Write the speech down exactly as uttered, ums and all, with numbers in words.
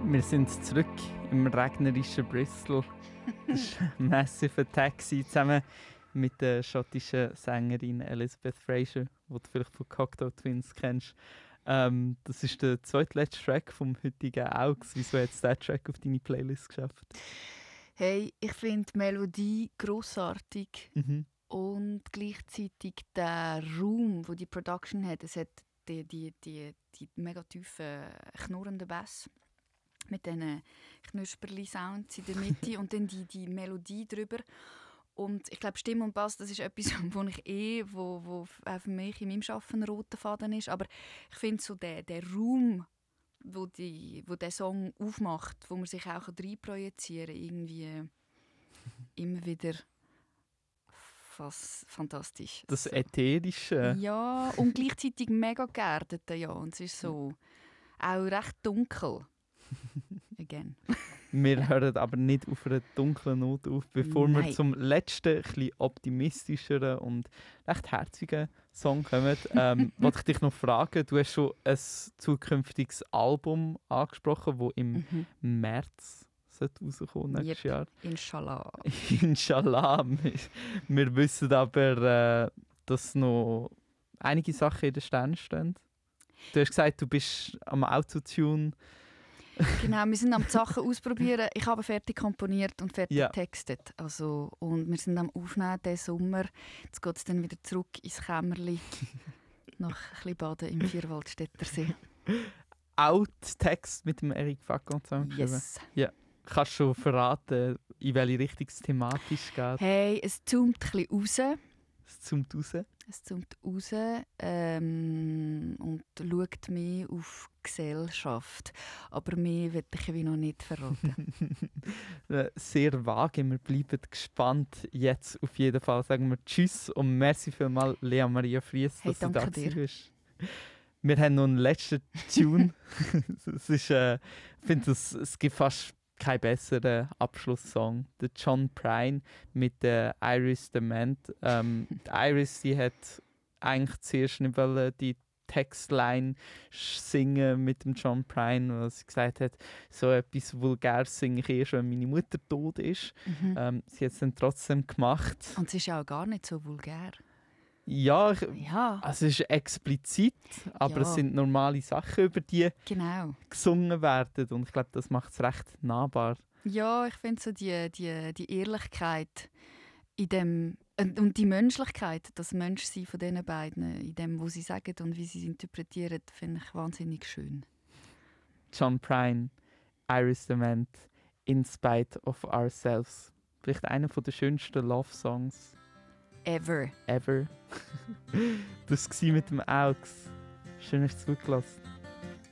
Wir sind zurück im regnerischen Bristol. Das war Massive Attack zusammen mit der schottischen Sängerin Elizabeth Fraser, die du vielleicht von Cocteau Twins kennst. Ähm, das ist der zweitletzte Track vom heutigen Augs. Wieso hat es diesen Track auf deine Playlist geschafft? Hey, ich finde die Melodie grossartig Mhm. und gleichzeitig der Raum, wo die Production hat. Es hat die, die, die, die mega tiefen, knurrenden Bass mit diesen Knusperli-Sounds in der Mitte und dann die, die Melodie drüber. Und ich glaube, Stimme und Bass, das ist etwas, wo ich eh, wo, wo auch für mich in meinem Arbeiten ein roter Faden ist. Aber ich finde so der, der Raum, wo, die, wo der Song aufmacht, wo man sich auch reinprojizieren kann, irgendwie immer wieder fast fantastisch. Das Ätherische. Ja, und gleichzeitig mega geerdet. Ja. Und es ist so auch recht dunkel. Again. Wir hören aber nicht auf einer dunklen Note auf, bevor Nein. wir zum letzten, etwas optimistischeren und recht herzigen Song kommen. Ähm, wollte ich dich noch fragen, du hast schon ein zukünftiges Album angesprochen, das im Mhm. März sollte rauskommen nächstes Yep. Jahr. Inshallah. Inshallah. Wir, wir wissen aber, äh, dass noch einige Sachen in den Sternen stehen. Du hast gesagt, du bist am Autotune. Genau, wir sind am die Sachen ausprobieren. Ich habe fertig komponiert und fertig Ja. getextet. Also, und wir sind am Aufnehmen diesen Sommer. Jetzt geht es dann wieder zurück ins Kämmerli. Noch ein bisschen baden im Vierwaldstätter See. Outtext mit dem Eric Facon zusammengeschrieben. Yes. Kannst du schon verraten, in welche Richtung es thematisch geht? Hey, es zoomt ein bisschen raus. Es zoomt raus. Es zoomt raus ähm, und schaut mehr auf Gesellschaft. Aber mehr will ich wie noch nicht verraten. Äh, Sehr vage. Wir bleiben gespannt. Jetzt auf jeden Fall sagen wir Tschüss und merci vielmals, Lea Maria Fries, Hey, dass du da danke dir. bist. Wir haben noch einen letzten Tune. Es ist, äh, ich finde, es, es gibt fast keinen besseren Abschlusssong. Der John Prine mit der Iris Dement. Ähm, die Iris, die hat eigentlich zuerst nicht wollen, die Textline singen mit dem John Prine, weil sie gesagt hat, so etwas Vulgäres singe ich erst, wenn meine Mutter tot ist. Mhm. Ähm, sie hat es dann trotzdem gemacht. Und es ist ja auch gar nicht so vulgär. Ja, ich, Ja, also es ist explizit, aber Ja. es sind normale Sachen, über die genau. gesungen werden und ich glaube, das macht es recht nahbar. Ja, ich finde so die, die, die Ehrlichkeit in dem, und und die Menschlichkeit, das Menschsein von diesen beiden, in dem, was sie sagen und wie sie es interpretieren, finde ich wahnsinnig schön. John Prine, Iris Dement, In Spite of Ourselves. Vielleicht einer der schönsten Love-Songs Ever. ever. Das war mit dem Augs. Schön, dass du zugelassen.